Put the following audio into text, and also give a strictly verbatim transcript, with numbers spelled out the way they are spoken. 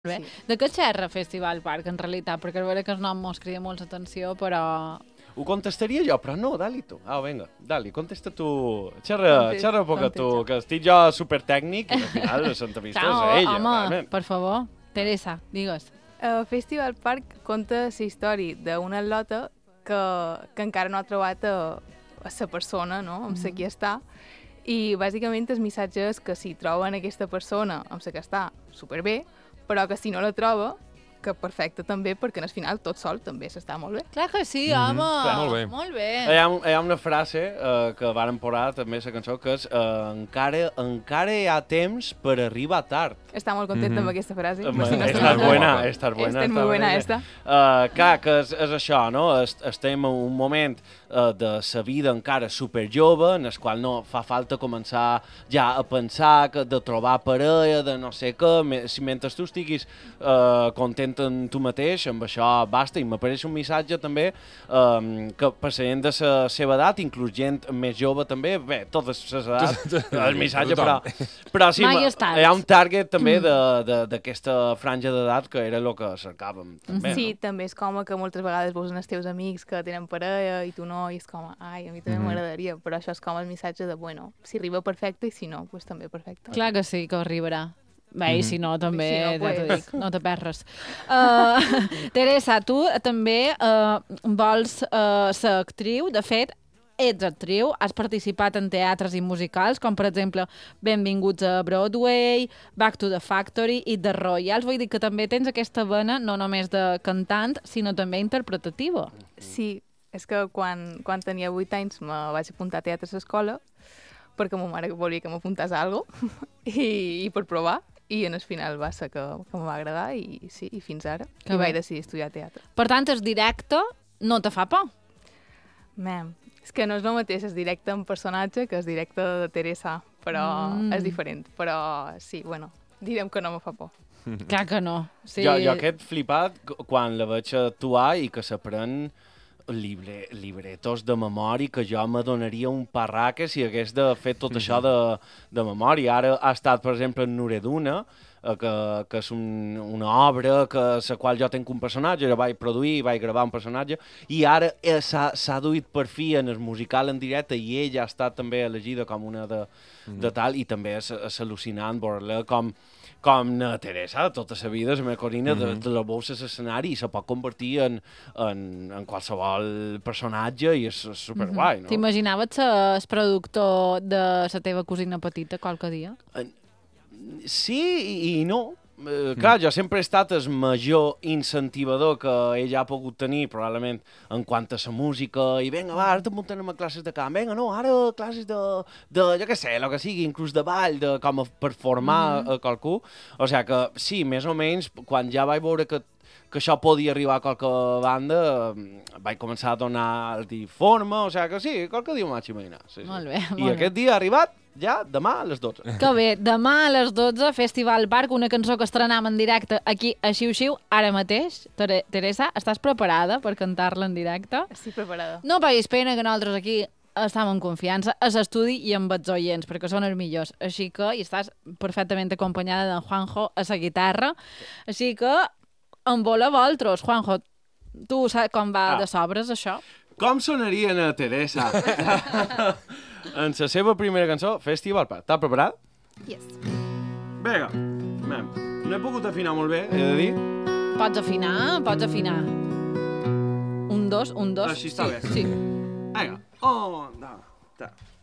Bé. Sí. De què xerra Festival Park, en realitat? Perquè és vera que el nom mos crida molt l'atenció, però... Ho contestaria jo, però no, dali tu. Ah, vinga, dali, contesta tu. Xerra, Contesta, xerra poc a tu, contesta. que estic jo supertècnic i al final l'entrevista és a ella. home, realment. per favor. Teresa, digues. El Festival Park conta la història d'una atleta que, que encara no ha trobat a, a la persona, no?, amb la que està. I bàsicament el missatge és que si troben aquesta persona amb la que està superbé, però que si no la troba, que perfecte també, perquè al final tot sol també s'està molt bé. Clar que sí, home. clar. Molt bé. Molt bé. Hi ha, hi ha una frase uh, que varen posar també a la cançó que és uh, encara, encara hi ha temps per arribar tard. Està molt contenta Mhm. amb aquesta frase. Home, per si no esta estàs és molt buena, guapa. esta és buena. Esta és molt buena, esta. Uh, clar, que és, és això, no? Est estem en un moment uh, de la vida encara super jove, en el qual no fa falta començar ja a pensar que de trobar parella, de no sé què, me, si mentre tu estiguis uh, content amb tu mateix, amb això basta, i m'apareix un missatge també um, que per la gent de la seva edat, inclús gent més jove també, bé, totes les edats, el missatge, però, però sí, Mai ma- és tard. hi ha un target també de, de, d'aquesta franja d'edat que era el que cercàvem. També, Sí, també és com que moltes vegades veus els teus amics que tenen parella i tu no, i és com, ai, a mi també Mhm. m'agradaria, però això és com el missatge de, bueno, si arriba perfecte i si no, pues també perfecte. Clar que sí, que arribarà. Bé, i si no, també, I si no, ja t'ho pues. dic, no te perds res. Uh, Teresa, tu també uh, vols uh, ser actriu. De fet, ets actriu, has participat en teatres i musicals, com per exemple Benvinguts a Broadway, Back to the Factory i The Royals. Vull dir que també tens aquesta vena no només de cantant, sinó també interpretativa. Sí, és que quan, quan tenia vuit anys me vaig apuntar a teatre a l'escola perquè ma mare volia que m'apuntàs a alguna cosa i, i per provar, i en el final va ser que, que em va agradar i sí, i fins ara. Que I bé. vaig decidir estudiar teatre. Per tant, el directe no te fa por. Mem, és que no és el mateix, és directe en personatge que és directe de Teresa, però Mm. mm. és diferent. Però sí, bueno, direm que no me fa por. Clar que no. Sí. Jo, jo aquest flipat qu- quan la veig actuar i que s'aprèn libre, libretos de memòria, que jo m'adonaria un parraque si hagués de fer tot això de, de memòria. Ara ha estat, per exemple, en Nureduna, eh, que, que és un, una obra que la qual jo tenc un personatge, jo vaig produir i vaig gravar un personatge, i ara eh, s'ha s'ha duit per fi en el musical en directe i ella ha estat també elegida com una de, de tal, i també és, és al·lucinant veure-la com com na Teresa, tota la vida, la meva corina, de, de la veus a l'escenari i se pot convertir en, en, en qualsevol personatge i és superguai, no? T'imaginaves ser el productor de la teva cosina petita qualque dia? Sí i, i no. Eh, clar, jo sempre he estat el major incentivador que ella ha pogut tenir, probablement, en quant a la música, i vinga, va, ara t'apuntem a classes de cant, vinga, no, ara classes de, de jo què sé, el que sigui, inclús de ball, de, com a, per formar mm -hmm. a qualcú. O sigui que, sí, més o menys, quan ja vaig veure que que això podia arribar a qualque banda, eh, vaig començar a donar-li forma, o sigui que sí, qualque dia m'ho vaig imaginar. Sí, sí. Molt bé, I molt aquest dia ha arribat ja demà a les dotze. Que bé, demà a les dotze, Festival Park, una cançó que estrenam en directe aquí a Xiu Xiu, ara mateix. Tere- Teresa, estàs preparada per cantar-la en directe? Estic preparada. No paguis pena que nosaltres aquí estem en confiança, a l'estudi i amb els oients, perquè són els millors. Així que, i estàs perfectament acompanyada d'en Juanjo a la guitarra, així que, en vola voltros. Juanjo, tu saps com va Ah. de sobres, això? Com sonaria na Teresa? En la seva primera cançó, Festival Park. T'has preparat? Yes. Vinga, mem. No he pogut afinar molt bé, he de dir. Pots afinar, pots afinar. Un, dos, un, dos. Així està sí, bé. Sí. Vinga. Un, dos, tres.